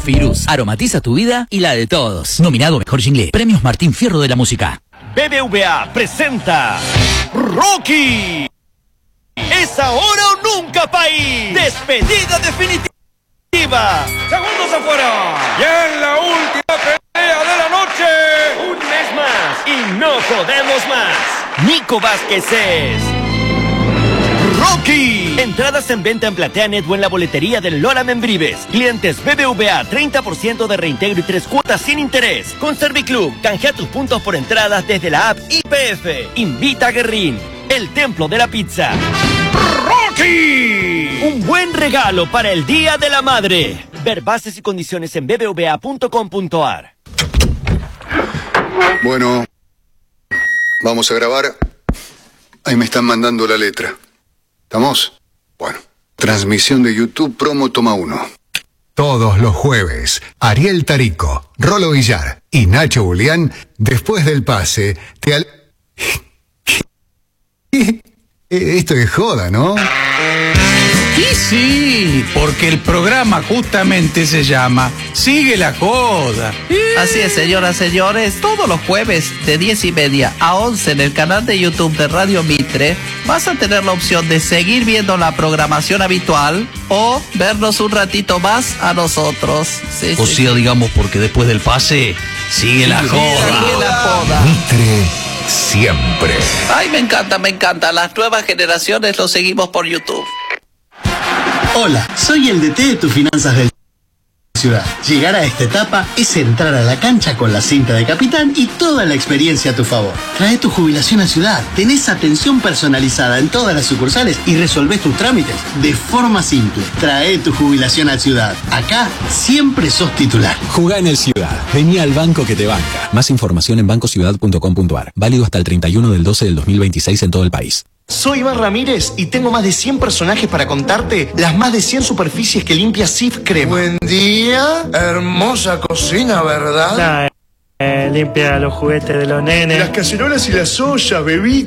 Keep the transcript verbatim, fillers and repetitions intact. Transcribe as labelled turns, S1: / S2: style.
S1: Zafirus. Aromatiza tu vida y la de todos. Nominado Mejor Jingle. Premios Martín Fierro de la Música.
S2: B B V A presenta Rocky. Es ahora o nunca, país. Despedida definitiva. Segundos afuera.
S3: Y en la última pelea de la noche.
S2: Un mes más y no jodemos más. Nico Vázquez es Rocky. Entradas en venta en PlateaNet o en la boletería del Lola Membrives. Clientes B B V A, treinta por ciento de reintegro y tres cuotas sin interés. Con Serviclub, canjea tus puntos por entradas desde la app I P F. Invita a Guerrín, el templo de la pizza.
S3: ¡Rocky!
S2: Un buen regalo para el Día de la Madre. Ver bases y condiciones en b b v a punto com punto a r.
S4: Bueno, vamos a grabar. Ahí me están mandando la letra. ¿Estamos? Bueno, transmisión de YouTube Promo Toma uno.
S5: Todos los jueves, Ariel Tarico, Rolo Villar y Nacho Julián, después del pase, te al... Esto es joda, ¿no?
S6: Y sí, porque el programa justamente se llama Sigue la Joda.
S7: Así es, señoras, señores, todos los jueves de diez y media a once en el canal de YouTube de Radio Mitre vas a tener la opción de seguir viendo la programación habitual o vernos un ratito más a nosotros. Sí,
S1: O
S7: sí,
S1: sea,
S7: sí.
S1: digamos, porque después del pase sigue la
S7: Sigue
S1: joda.
S7: la joda.
S5: Mitre siempre.
S7: Ay, me encanta, me encanta. Las nuevas generaciones lo seguimos por YouTube.
S8: Hola, soy el D T de tus finanzas del ciudad. Llegar a esta etapa es entrar a la cancha con la cinta de capitán y toda la experiencia a tu favor. Trae tu jubilación a Ciudad, tenés atención personalizada en todas las sucursales y resolvés tus trámites de forma simple. Trae tu jubilación a Ciudad. Acá siempre sos titular.
S9: Jugá en el Ciudad. Vení al banco que te banca. Más información en banco ciudad punto com punto a r. Válido hasta el treinta y uno del doce del dos mil veintiséis en todo el país.
S10: Soy Iván Ramírez y tengo más de cien personajes para contarte las más de cien superficies que limpia Sif Crema.
S11: Buen día, hermosa cocina, ¿verdad?
S12: Nah, eh, limpia los juguetes de los nenes.
S11: Las cacerolas y las ollas, bebí.